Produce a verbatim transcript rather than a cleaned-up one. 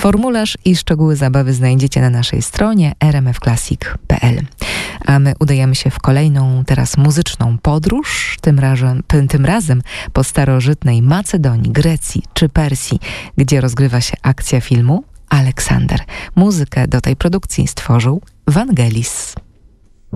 Formularz i szczegóły zabawy znajdziecie na naszej stronie r m f classic kropka p l. A my udajemy się w kolejną, teraz muzyczną podróż, tym razem, tym razem po starożytnej Macedonii, Grecji czy Persji, gdzie rozgrywa się akcja filmu Aleksander. Muzykę do tej produkcji stworzył Vangelis.